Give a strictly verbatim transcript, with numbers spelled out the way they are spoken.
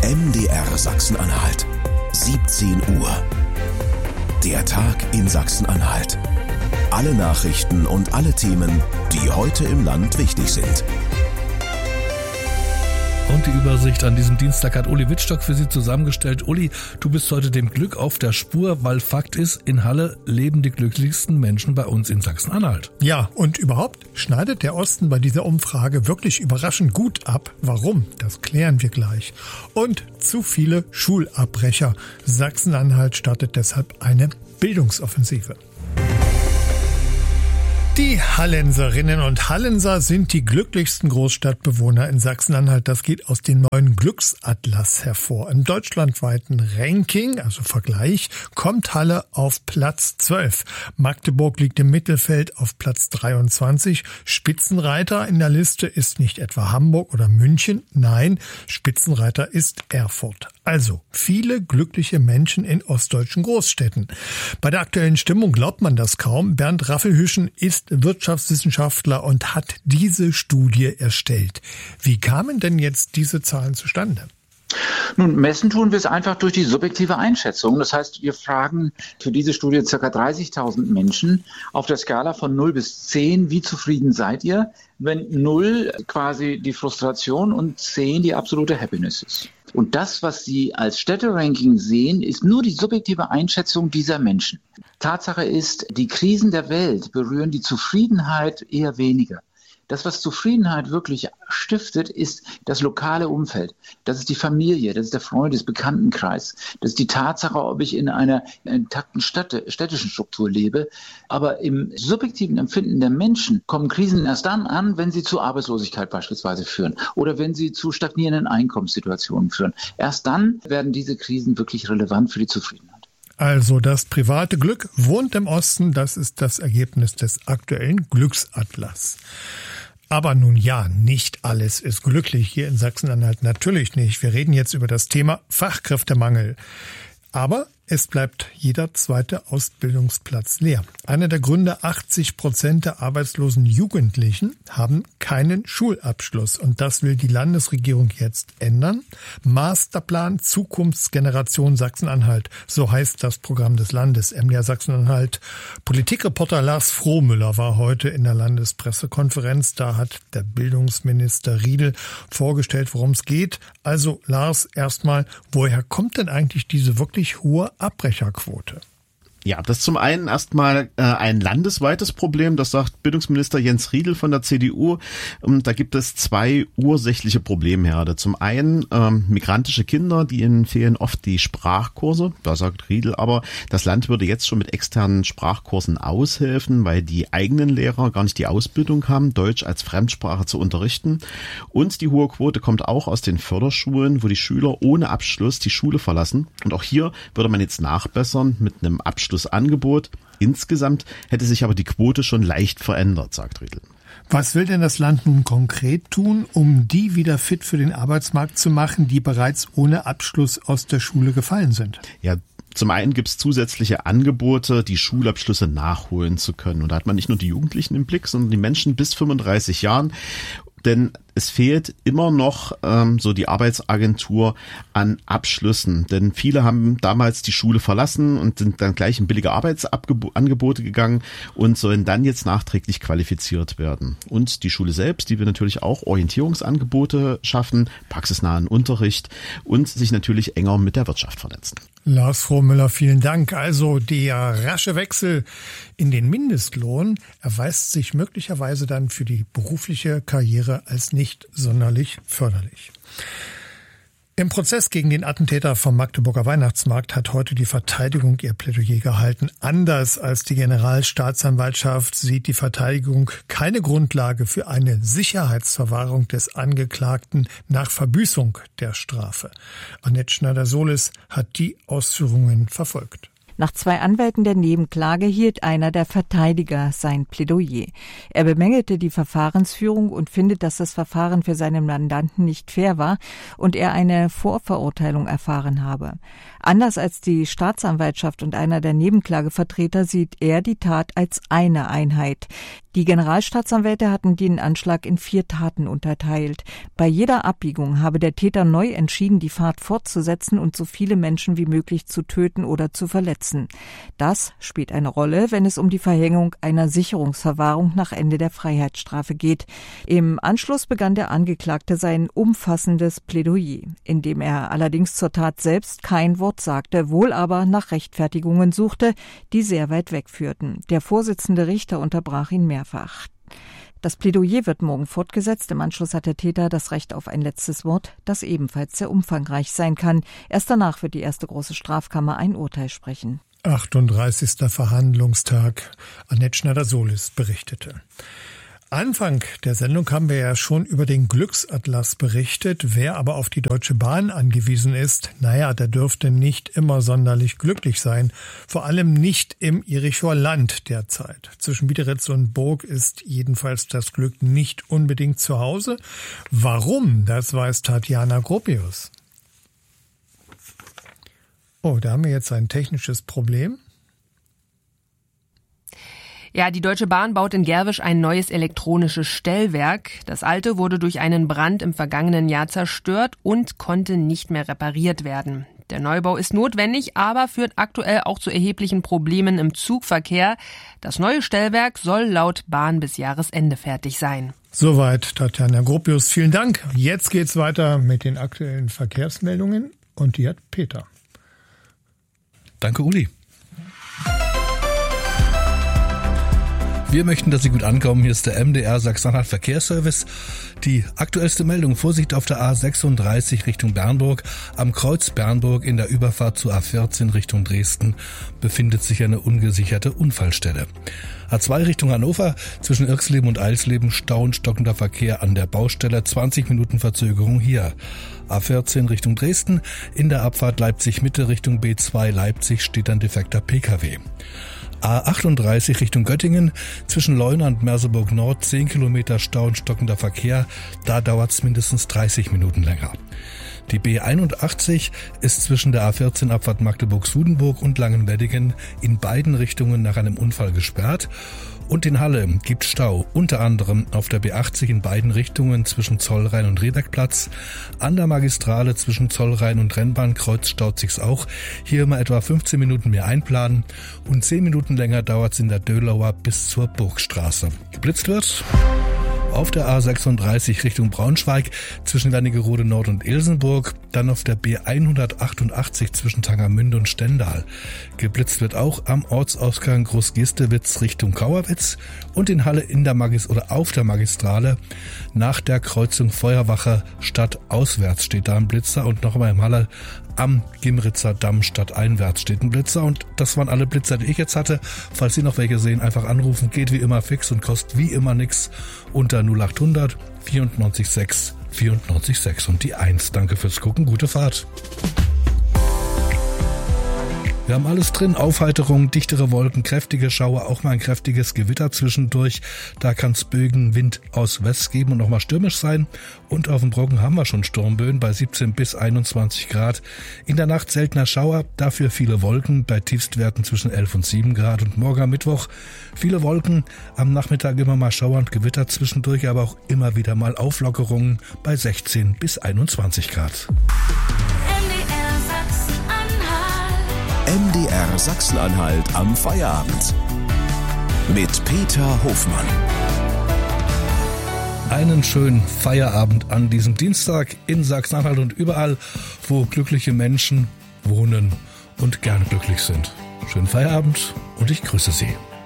M D R Sachsen-Anhalt, siebzehn Uhr. Der Tag in Sachsen-Anhalt. Alle Nachrichten und alle Themen, die heute im Land wichtig sind. Und die Übersicht an diesem Dienstag hat Uli Wittstock für Sie zusammengestellt. Uli, du bist heute dem Glück auf der Spur, weil Fakt ist, in Halle leben die glücklichsten Menschen bei uns in Sachsen-Anhalt. Ja, und überhaupt schneidet der Osten bei dieser Umfrage wirklich überraschend gut ab. Warum? Das klären wir gleich. Und zu viele Schulabbrecher. Sachsen-Anhalt startet deshalb eine Bildungsoffensive. Die Hallenserinnen und Hallenser sind die glücklichsten Großstadtbewohner in Sachsen-Anhalt. Das geht aus dem neuen Glücksatlas hervor. Im deutschlandweiten Ranking, also Vergleich, kommt Halle auf Platz zwölf. Magdeburg liegt im Mittelfeld auf Platz dreiundzwanzig. Spitzenreiter in der Liste ist nicht etwa Hamburg oder München. Nein, Spitzenreiter ist Erfurt. Also viele glückliche Menschen in ostdeutschen Großstädten. Bei der aktuellen Stimmung glaubt man das kaum. Bernd Raffelhüschen ist Wirtschaftswissenschaftler und hat diese Studie erstellt. Wie kamen denn jetzt diese Zahlen zustande? Nun, messen tun wir es einfach durch die subjektive Einschätzung. Das heißt, wir fragen für diese Studie ca. dreißigtausend Menschen auf der Skala von null bis zehn, wie zufrieden seid ihr, wenn null quasi die Frustration und zehn die absolute Happiness ist. Und das, was Sie als Städteranking sehen, ist nur die subjektive Einschätzung dieser Menschen. Tatsache ist, die Krisen der Welt berühren die Zufriedenheit eher weniger. Das, was Zufriedenheit wirklich stiftet, ist das lokale Umfeld. Das ist die Familie, das ist der Freundes-, Bekanntenkreis. Das ist die Tatsache, ob ich in einer intakten Stadt, städtischen Struktur lebe. Aber im subjektiven Empfinden der Menschen kommen Krisen erst dann an, wenn sie zu Arbeitslosigkeit beispielsweise führen oder wenn sie zu stagnierenden Einkommenssituationen führen. Erst dann werden diese Krisen wirklich relevant für die Zufriedenheit. Also das private Glück wohnt im Osten, das ist das Ergebnis des aktuellen Glücksatlas. Aber nun ja, nicht alles ist glücklich hier in Sachsen-Anhalt, natürlich nicht. Wir reden jetzt über das Thema Fachkräftemangel. Aber es bleibt jeder zweite Ausbildungsplatz leer. Einer der Gründe, achtzig Prozent der arbeitslosen Jugendlichen haben keinen Schulabschluss. Und das will die Landesregierung jetzt ändern. Masterplan Zukunftsgeneration Sachsen-Anhalt. So heißt das Programm des Landes. M D R Sachsen-Anhalt. Politikreporter Lars Frohmüller war heute in der Landespressekonferenz. Da hat der Bildungsminister Riedel vorgestellt, worum es geht. Also Lars, erstmal, woher kommt denn eigentlich diese wirklich hohe Abbrecherquote? Ja, das ist zum einen erstmal äh, ein landesweites Problem, das sagt Bildungsminister Jens Riedel von der C D U. Und da gibt es zwei ursächliche Problemherde. Zum einen ähm, migrantische Kinder, die ihnen fehlen oft die Sprachkurse. Da sagt Riedel aber, das Land würde jetzt schon mit externen Sprachkursen aushelfen, weil die eigenen Lehrer gar nicht die Ausbildung haben, Deutsch als Fremdsprache zu unterrichten. Und die hohe Quote kommt auch aus den Förderschulen, wo die Schüler ohne Abschluss die Schule verlassen. Und auch hier würde man jetzt nachbessern mit einem Abschluss Angebot. Insgesamt hätte sich aber die Quote schon leicht verändert, sagt Riedel. Was will denn das Land nun konkret tun, um die wieder fit für den Arbeitsmarkt zu machen, die bereits ohne Abschluss aus der Schule gefallen sind? Ja, zum einen gibt es zusätzliche Angebote, die Schulabschlüsse nachholen zu können. Und da hat man nicht nur die Jugendlichen im Blick, sondern die Menschen bis fünfunddreißig Jahren. Denn es fehlt immer noch ähm, so die Arbeitsagentur an Abschlüssen. Denn viele haben damals die Schule verlassen und sind dann gleich in billige Arbeitsangebote gegangen und sollen dann jetzt nachträglich qualifiziert werden. Und die Schule selbst, die will natürlich auch Orientierungsangebote schaffen, praxisnahen Unterricht und sich natürlich enger mit der Wirtschaft vernetzen. Lars Frohmüller, vielen Dank. Also der rasche Wechsel in den Mindestlohn erweist sich möglicherweise dann für die berufliche Karriere als nicht sonderlich förderlich. Im Prozess gegen den Attentäter vom Magdeburger Weihnachtsmarkt hat heute die Verteidigung ihr Plädoyer gehalten. Anders als die Generalstaatsanwaltschaft sieht die Verteidigung keine Grundlage für eine Sicherheitsverwahrung des Angeklagten nach Verbüßung der Strafe. Annette Schneider-Solis hat die Ausführungen verfolgt. Nach zwei Anwälten der Nebenklage hielt einer der Verteidiger sein Plädoyer. Er bemängelte die Verfahrensführung und findet, dass das Verfahren für seinen Mandanten nicht fair war und er eine Vorverurteilung erfahren habe. Anders als die Staatsanwaltschaft und einer der Nebenklagevertreter sieht er die Tat als eine Einheit. Die Generalstaatsanwälte hatten den Anschlag in vier Taten unterteilt. Bei jeder Abbiegung habe der Täter neu entschieden, die Fahrt fortzusetzen und so viele Menschen wie möglich zu töten oder zu verletzen. Das spielt eine Rolle, wenn es um die Verhängung einer Sicherungsverwahrung nach Ende der Freiheitsstrafe geht. Im Anschluss begann der Angeklagte sein umfassendes Plädoyer, in dem er allerdings zur Tat selbst kein Wort sagte, wohl aber nach Rechtfertigungen suchte, die sehr weit wegführten. Der Vorsitzende Richter unterbrach ihn mehrfach. Das Plädoyer wird morgen fortgesetzt. Im Anschluss hat der Täter das Recht auf ein letztes Wort, das ebenfalls sehr umfangreich sein kann. Erst danach wird die erste große Strafkammer ein Urteil sprechen. achtunddreißigster Verhandlungstag. Annette Schneider-Solis berichtete. Anfang der Sendung haben wir ja schon über den Glücksatlas berichtet. Wer aber auf die Deutsche Bahn angewiesen ist, naja, der dürfte nicht immer sonderlich glücklich sein. Vor allem nicht im Irichower Land derzeit. Zwischen Biederitz und Burg ist jedenfalls das Glück nicht unbedingt zu Hause. Warum? Das weiß Tatjana Gropius. Oh, da haben wir jetzt ein technisches Problem. Ja, die Deutsche Bahn baut in Gerwisch ein neues elektronisches Stellwerk. Das alte wurde durch einen Brand im vergangenen Jahr zerstört und konnte nicht mehr repariert werden. Der Neubau ist notwendig, aber führt aktuell auch zu erheblichen Problemen im Zugverkehr. Das neue Stellwerk soll laut Bahn bis Jahresende fertig sein. Soweit Tatjana Gropius. Vielen Dank. Jetzt geht's weiter mit den aktuellen Verkehrsmeldungen und die hat Peter. Danke, Uli. Wir möchten, dass Sie gut ankommen. Hier ist der M D R Sachsen-Anhalt Verkehrsservice. Die aktuellste Meldung: Vorsicht auf der A sechsunddreißig Richtung Bernburg. Am Kreuz Bernburg in der Überfahrt zur A vierzehn Richtung Dresden befindet sich eine ungesicherte Unfallstelle. A zwei Richtung Hannover, zwischen Irxleben und Eilsleben Stau und stockender Verkehr an der Baustelle, zwanzig Minuten Verzögerung hier. A vierzehn Richtung Dresden, in der Abfahrt Leipzig-Mitte Richtung B zwei Leipzig steht ein defekter P K W. A achtunddreißig Richtung Göttingen, zwischen Leuna und Merseburg Nord, zehn Kilometer Stau und stockender Verkehr, da dauert's mindestens dreißig Minuten länger. Die B einundachtzig ist zwischen der A vierzehn Abfahrt Magdeburg-Sudenburg und Langenweddingen in beiden Richtungen nach einem Unfall gesperrt. Und in Halle gibt Stau, unter anderem auf der B achtzig in beiden Richtungen zwischen Zollrhein und Rehbeckplatz. An der Magistrale zwischen Zollrhein und Rennbahnkreuz staut sich's auch. Hier immer etwa fünfzehn Minuten mehr einplanen und zehn Minuten länger dauert's in der Dölauer bis zur Burgstraße. Geblitzt wird auf der A sechsunddreißig Richtung Braunschweig zwischen Wernigerode Nord und Ilsenburg, dann auf der B hundertachtundachtzig zwischen Tangermünde und Stendal. Geblitzt wird auch am Ortsausgang Großgistewitz Richtung Kauerwitz und in Halle in der Magis oder auf der Magistrale nach der Kreuzung Feuerwache stadtauswärts steht da ein Blitzer und noch einmal im Halle am Gimritzer Damm stadteinwärts steht ein Blitzer und das waren alle Blitzer, die ich jetzt hatte. Falls Sie noch welche sehen, einfach anrufen, geht wie immer fix und kostet wie immer nix unter null achthundert vierundneunzig sechs vierundneunzig sechs und die eins. Danke fürs Gucken, gute Fahrt. Wir haben alles drin, Aufheiterung, dichtere Wolken, kräftige Schauer, auch mal ein kräftiges Gewitter zwischendurch. Da kann es Bögen, Wind aus West geben und nochmal stürmisch sein. Und auf dem Brocken haben wir schon Sturmböen bei siebzehn bis einundzwanzig Grad. In der Nacht seltener Schauer, dafür viele Wolken bei Tiefstwerten zwischen elf und sieben Grad. Und morgen am Mittwoch viele Wolken, am Nachmittag immer mal Schauer und Gewitter zwischendurch, aber auch immer wieder mal Auflockerungen bei sechzehn bis einundzwanzig Grad. M D R Sachsen-Anhalt am Feierabend mit Peter Hofmann. Einen schönen Feierabend an diesem Dienstag in Sachsen-Anhalt und überall, wo glückliche Menschen wohnen und gern glücklich sind. Schönen Feierabend und ich grüße Sie.